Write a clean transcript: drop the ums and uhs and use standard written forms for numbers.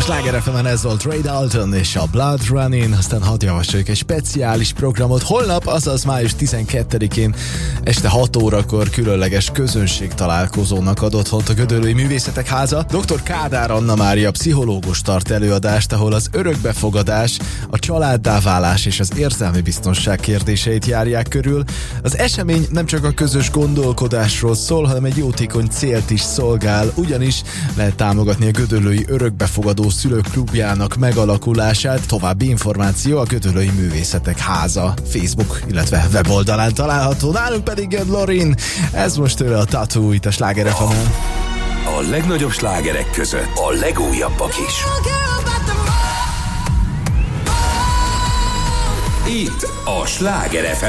A Sláger FM-en ez volt Ray Dalton és a Blood Running, aztán hadd javasoljuk egy speciális programot. Holnap, azaz május 12-én este 6 órakor különleges közönségtalálkozónak ad otthont a Gödöllői Művészetek Háza. Dr. Kádár Anna Mária pszichológus tart előadást, ahol az örökbefogadás, a családdá válás és az érzelmi biztonság kérdéseit járják körül. Az esemény nem csak a közös gondolkodásról szól, hanem egy jótékony célt is szolgál, ugyanis lehet támogatni a Gödöllői Örökbefogadó Szülők Klubjának megalakulását. További információ a Gödöllői Művészetek Háza Facebook, illetve weboldalán található. Nálunk pedig Lorin, ez most tőle a Tattoo itt a Sláger FM-en. A legnagyobb slágerek között a legújabbak is. Itt a Sláger FM.